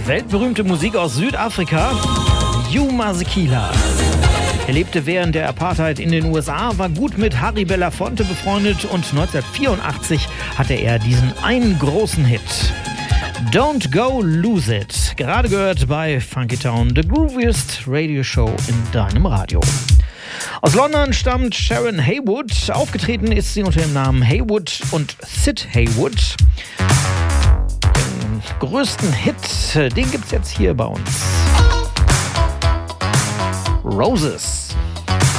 Weltberühmte Musik aus Südafrika, Hugh Masekela. Er lebte während der Apartheid in den USA, war gut mit Harry Belafonte befreundet und 1984 hatte er diesen einen großen Hit. Don't Go Lose It. Gerade gehört bei Funky Town, the grooviest Radio Show in deinem Radio. Aus London stammt Sharon Haywood. Aufgetreten ist sie unter dem Namen Haywood und Sid Haywood. Den größten Hit, den gibt's jetzt hier bei uns. Roses.